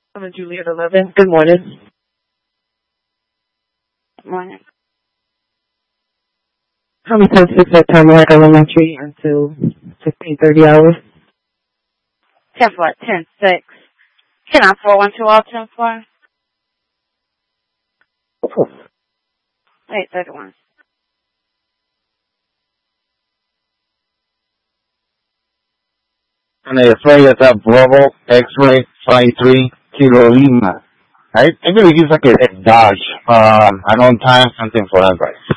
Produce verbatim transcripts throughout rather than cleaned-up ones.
I'm a Juliet eleven. Good morning. Good morning. How many times fix that time like elementary until fifteen thirty hours? ten four, ten six. Can I four one two all ten four? Wait, thirty-one. And they say it's a Bravo X-ray five three Kilo Lima. I, I believe it's like a, a Dodge. Um, I don't time something for that guy.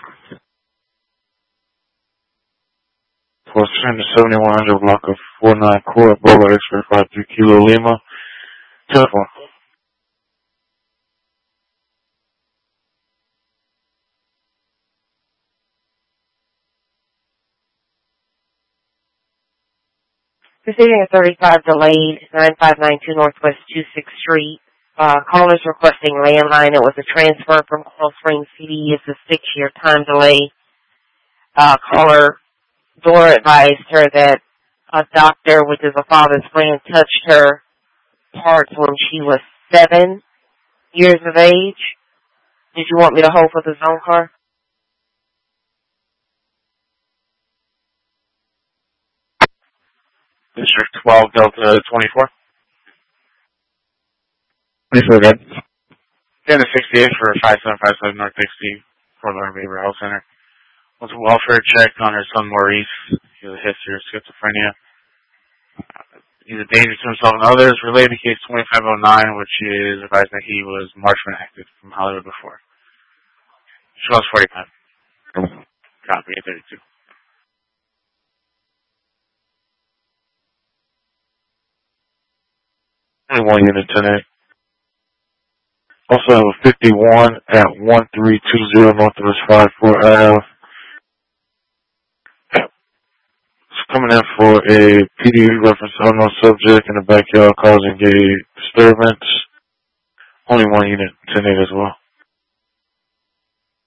For seventy-one hundred block of four nine Core Bravo X-ray five three Kilo Lima. Telephone. Proceeding at thirty-five delayed, nine five nine two Northwest two sixth Street. Uh, callers requesting landline. It was a transfer from Coral Springs C D. It's a six-year time delay. Uh, caller Dora advised her that a doctor, which is a father's friend, touched her parts when she was seven years of age. Did you want me to hold for the zone car? District twelve Delta twenty-four. twenty-four, good. ten to sixty-eight for five seven five seven North Dixie, Fort Lauderdale Behavioral Health Center. Was a welfare check on her son Maurice. He has a history of schizophrenia. He's a danger to himself and others. Related to case twenty-five oh nine, which is advised that he was Marshman active from Hollywood before. She was forty-five. Copy at thirty-two. twenty-one unit ten A. Also have a fifty-one at one three two zero Northwest five four Ave. It's coming in for a P D reference to unknown subject in the backyard causing a disturbance. Only one unit ten A as well.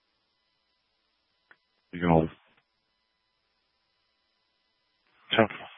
You go. ten